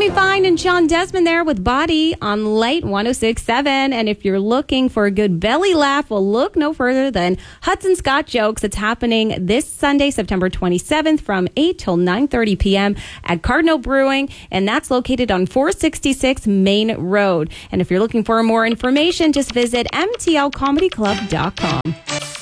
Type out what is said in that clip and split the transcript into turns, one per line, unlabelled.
Ray Fine and Sean Desmond there with Body on Light 106.7. And if you're looking for a good belly laugh, well, look no further than Hudson Scott Jokes. It's happening this Sunday, September 27th from 8 till 9:30 p.m. at Cardinal Brewing. And that's located on 466 Main Road. And if you're looking for more information, just visit mtlcomedyclub.com.